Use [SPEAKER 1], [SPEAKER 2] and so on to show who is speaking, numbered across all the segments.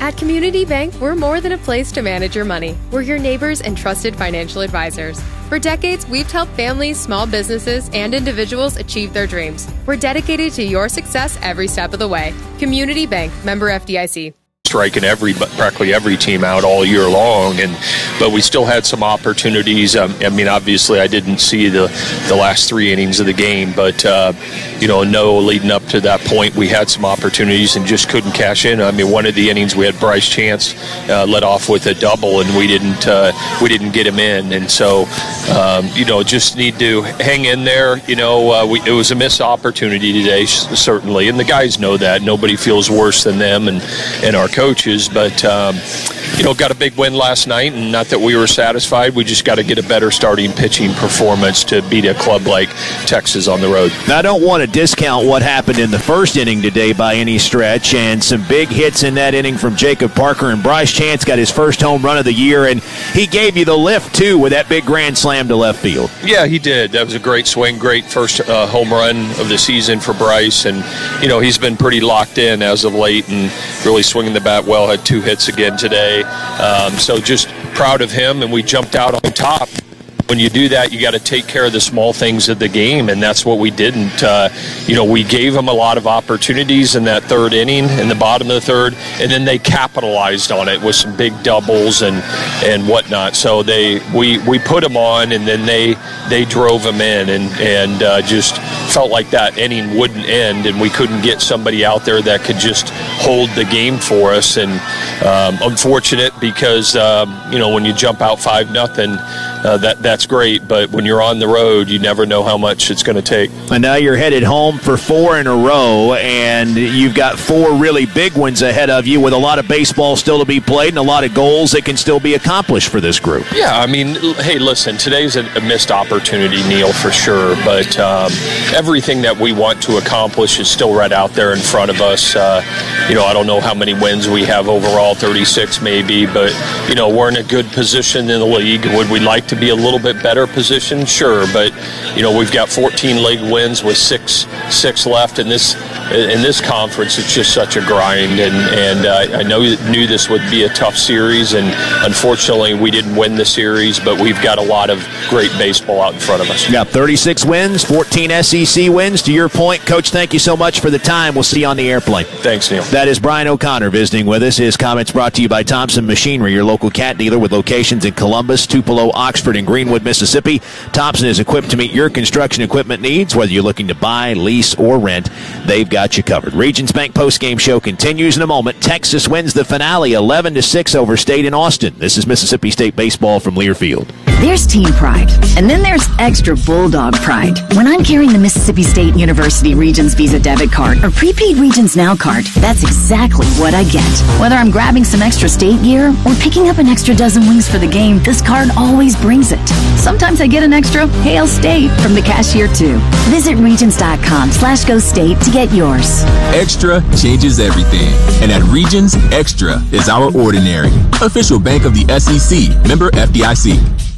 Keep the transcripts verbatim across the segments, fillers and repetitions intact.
[SPEAKER 1] At Community Bank, we're more than a place to manage your money. We're your neighbors and trusted financial advisors. For decades, we've helped families, small businesses, and individuals achieve their dreams. We're dedicated to your success every step of the way. Community Bank, member F D I C.
[SPEAKER 2] Striking every practically every team out all year long, and but we still had some opportunities. Um, I mean, obviously, I didn't see the the last three innings of the game, but uh, you know, no, leading up to that point, we had some opportunities and just couldn't cash in. I mean, one of the innings we had Bryce Chance uh, led off with a double, and we didn't uh, we didn't get him in, and so um, you know, just need to hang in there. You know, uh, we, it was a missed opportunity today, certainly, and the guys know that. Nobody feels worse than them, and and our coaches, but um, you know, got a big win last night, and not that we were satisfied. We just got to get a better starting pitching performance to beat a club like Texas on the road.
[SPEAKER 3] Now, I don't want to discount what happened in the first inning today by any stretch, and some big hits in that inning from Jacob Parker, and Bryce Chance got his first home run of the year, and he gave you the lift, too, with that big grand slam to left field.
[SPEAKER 2] Yeah, he did. That was a great swing, great first uh, home run of the season for Bryce, and, you know, he's been pretty locked in as of late and really swinging the bat well, had two hits again today. Um, so just proud of him, and we jumped out on top. When you do that, you got to take care of the small things of the game, and that's what we didn't. Uh, you know, we gave them a lot of opportunities in that third inning, in the bottom of the third, and then they capitalized on it with some big doubles and and whatnot. So they we we put them on, and then they they drove them in, and and uh, just felt like that inning wouldn't end, and we couldn't get somebody out there that could just hold the game for us. And um, unfortunate because um, you know, when you jump out five nothing, uh, that that's great, but when you're on the road, you never know how much it's going to take.
[SPEAKER 3] And now you're headed home for four in a row, and you've got four really big ones ahead of you with a lot of baseball still to be played and a lot of goals that can still be accomplished for this group.
[SPEAKER 2] Yeah, I mean, hey, listen, today's a, a missed opportunity, Neil, for sure, but um, everything that we want to accomplish is still right out there in front of us. Uh, you know, I don't know how many wins we have overall, thirty-six maybe, but, you know, we're in a good position in the league. Would we like to be a little bit better position? Sure, but you know, we've got fourteen league wins with six six left in this in this conference. It's just such a grind, and and uh, I know knew this would be a tough series, and unfortunately we didn't win the series, but we've got a lot of great baseball out in front of us.
[SPEAKER 3] Yeah, thirty-six wins, fourteen S E C wins. To your point, Coach, thank you so much for the time. We'll see you on the airplane.
[SPEAKER 2] Thanks, Neil.
[SPEAKER 3] That is Brian O'Connor visiting with us. His comments brought to you by Thompson Machinery, your local cat dealer with locations in Columbus, Tupelo, Oxford, and Greenwood, Mississippi. Thompson is equipped to meet your construction equipment needs, whether you're looking to buy, lease, or rent. They've got you covered. Regions Bank postgame show continues in a moment. Texas wins the finale eleven to six over State in Austin. This is Mississippi State baseball from Learfield.
[SPEAKER 4] There's team pride, and then there's extra Bulldog pride. When I'm carrying the Mississippi State University Regions Visa debit card or prepaid Regions Now card, that's exactly what I get. Whether I'm grabbing some extra state gear or picking up an extra dozen wings for the game, this card always brings it. Sometimes I get an extra Hail State from the cashier too. Visit Regions.com slash go state to get yours.
[SPEAKER 5] Extra changes everything. And at Regions, Extra is our ordinary. Official bank of the S E C. Member F D I C.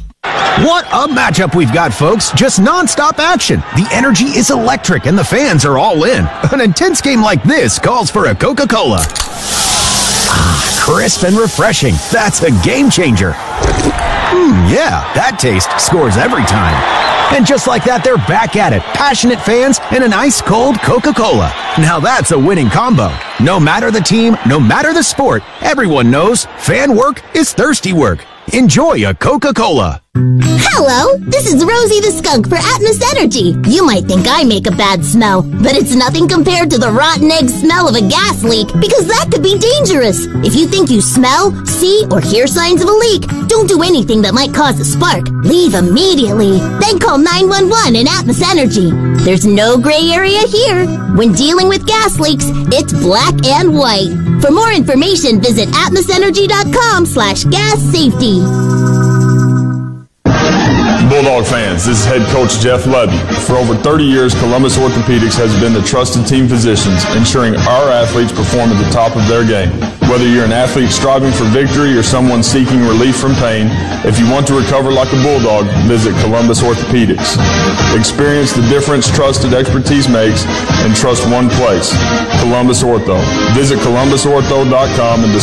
[SPEAKER 6] What a matchup we've got, folks. Just nonstop action. The energy is electric and the fans are all in. An intense game like this calls for a Coca-Cola. Ah, crisp and refreshing. That's a game changer. Mmm, yeah, that taste scores every time. And just like that, they're back at it. Passionate fans and an ice-cold Coca-Cola. Now that's a winning combo. No matter the team, no matter the sport, everyone knows fan work is thirsty work. Enjoy a Coca-Cola.
[SPEAKER 7] Hello, this is Rosie the Skunk for Atmos Energy. You might think I make a bad smell, but it's nothing compared to the rotten egg smell of a gas leak, because that could be dangerous. If you think you smell, see, or hear signs of a leak, don't do anything that might cause a spark. Leave immediately. Then call nine one one and Atmos Energy. There's no gray area here. When dealing with gas leaks, it's black and white. For more information, visit atmosenergy.com slash gas safety.
[SPEAKER 8] Bulldog fans, this is head coach Jeff Levy. For over thirty years, Columbus Orthopedics has been the trusted team physicians, ensuring our athletes perform at the top of their game. Whether you're an athlete striving for victory or someone seeking relief from pain, if you want to recover like a Bulldog, visit Columbus Orthopedics. Experience the difference trusted expertise makes, and trust one place, Columbus Ortho. Visit columbus ortho dot com and